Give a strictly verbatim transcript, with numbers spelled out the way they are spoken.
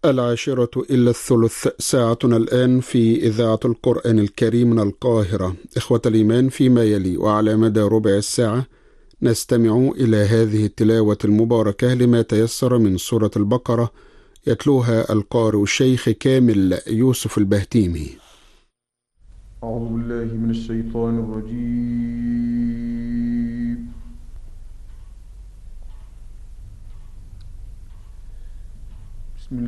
العاشرة إلا الثلث. ساعتنا الآن في إذاعة القرآن الكريم من القاهرة. إخوة الإيمان، فيما يلي وعلى مدى ربع الساعة نستمع إلى هذه التلاوة المباركة لما تيسر من سورة البقرة، يتلوها القارئ الشيخ كامل يوسف البهتيمي. أعوذ بالله من الشيطان الرجيم.